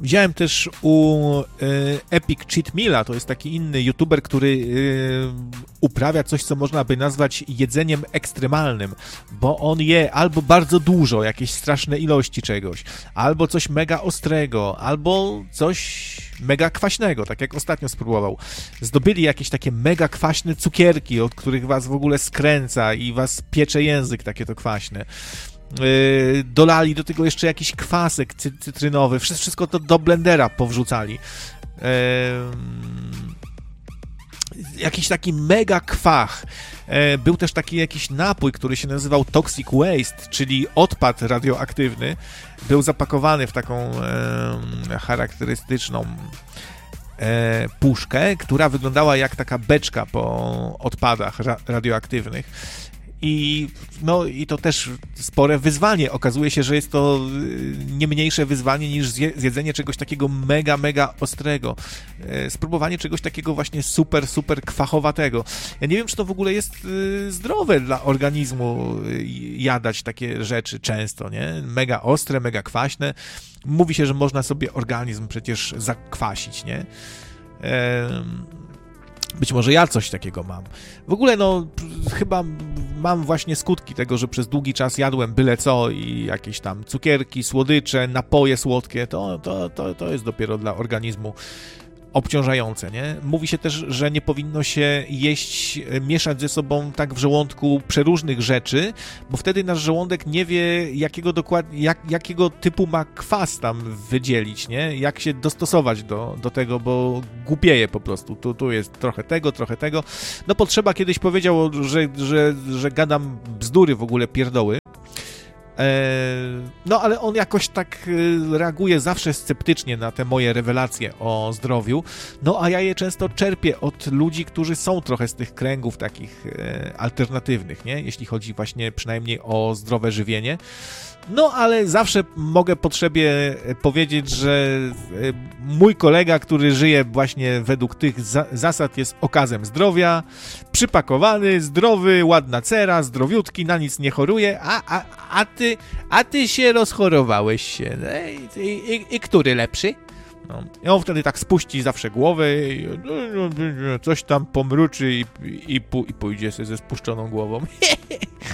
Widziałem też u Epic Cheat Meala, to jest taki inny youtuber, który uprawia coś, co można by nazwać jedzeniem ekstremalnym, bo on je albo bardzo dużo, jakieś straszne ilości czegoś, albo coś mega ostrego, albo coś mega kwaśnego, tak jak ostatnio spróbował. Zdobyli jakieś takie mega kwaśne cukierki, od których was w ogóle skręca i was piecze język, takie to kwaśne. Dolali do tego jeszcze jakiś kwasek cytrynowy, wszystko to do blendera powrzucali. Jakiś taki mega kwach. Był też taki jakiś napój, który się nazywał Toxic Waste, czyli odpad radioaktywny. Był zapakowany w taką charakterystyczną puszkę, która wyglądała jak taka beczka po odpadach radioaktywnych. I to też spore wyzwanie. Okazuje się, że jest to nie mniejsze wyzwanie niż zjedzenie czegoś takiego mega, mega ostrego. Spróbowanie czegoś takiego właśnie super, super kwachowatego. Ja nie wiem, czy to w ogóle jest zdrowe dla organizmu jadać takie rzeczy często, nie? Mega ostre, mega kwaśne. Mówi się, że można sobie organizm przecież zakwasić, nie? Być może ja coś takiego mam. W ogóle, chyba mam właśnie skutki tego, że przez długi czas jadłem byle co i jakieś tam cukierki, słodycze, napoje słodkie. To jest dopiero dla organizmu obciążające, nie? Mówi się też, że nie powinno się jeść, mieszać ze sobą tak w żołądku przeróżnych rzeczy, bo wtedy nasz żołądek nie wie, jakiego typu ma kwas tam wydzielić, nie? Jak się dostosować do tego, bo głupieje po prostu. Tu jest trochę tego. No Potrzeba kiedyś powiedział, że gadam bzdury w ogóle, pierdoły. Ale on jakoś tak reaguje zawsze sceptycznie na te moje rewelacje o zdrowiu, a ja je często czerpię od ludzi, którzy są trochę z tych kręgów takich alternatywnych, nie? Jeśli chodzi właśnie przynajmniej o zdrowe żywienie. Ale zawsze mogę potrzebie powiedzieć, że mój kolega, który żyje właśnie według tych zasad, jest okazem zdrowia, przypakowany, zdrowy, ładna cera, zdrowiutki, na nic nie choruje, a ty się rozchorowałeś się. I który lepszy? I on wtedy tak spuści zawsze głowę, coś tam pomruczy i pójdzie sobie ze spuszczoną głową.